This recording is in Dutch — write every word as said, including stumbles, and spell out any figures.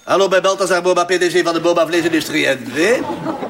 Hallo, bij Balthazar Boba, P D G van de Boba Vleesindustrie en V.